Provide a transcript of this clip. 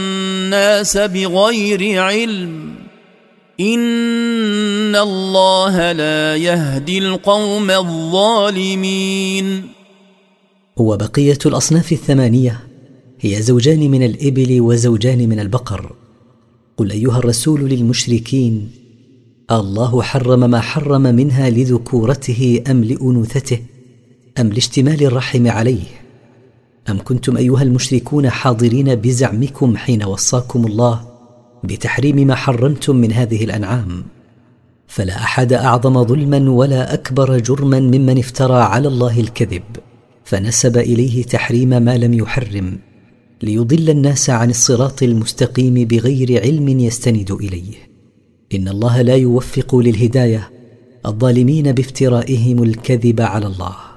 الناس بغير علم إن الله لا يهدي القوم الظالمين. وبقية الأصناف الثمانية هي زوجان من الإبل وزوجان من البقر. قل أيها الرسول للمشركين: الله حرم ما حرم منها لذكورته أم لأنوثته أم لاشتمال الرحم عليه؟ أم كنتم أيها المشركون حاضرين بزعمكم حين وصاكم الله بتحريم ما حرمتم من هذه الأنعام؟ فلا أحد أعظم ظلما ولا أكبر جرما ممن افترى على الله الكذب فنسب إليه تحريم ما لم يحرم ليضل الناس عن الصراط المستقيم بغير علم يستند إليه. إن الله لا يوفق للهداية الظالمين بافترائهم الكذب على الله.